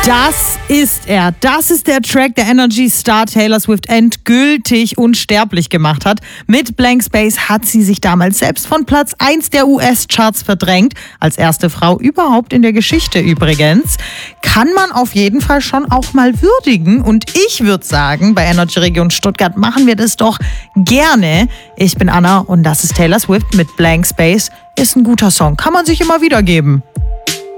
Das ist er. Das ist der Track, der Energy Star Taylor Swift endgültig unsterblich gemacht hat. Mit Blank Space hat sie sich damals selbst von Platz 1 der US-Charts verdrängt. Als erste Frau überhaupt in der Geschichte übrigens. Kann man auf jeden Fall schon auch mal würdigen. Und ich würde sagen, bei Energy Region Stuttgart machen wir das doch gerne. Ich bin Anna und das ist Taylor Swift mit Blank Space. Ist ein guter Song. Kann man sich immer wieder geben.